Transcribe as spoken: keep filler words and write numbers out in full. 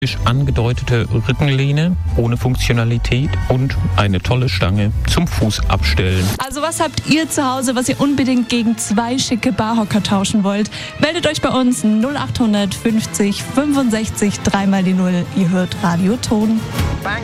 angedeutete Rückenlehne ohne Funktionalität und eine tolle Stange zum Fuß abstellen. Also was habt ihr zu Hause, was ihr unbedingt gegen zwei schicke Barhocker tauschen wollt? Meldet euch bei uns null acht fünfzig fünfundsechzig dreimal die Null. Ihr hört Radio Ton.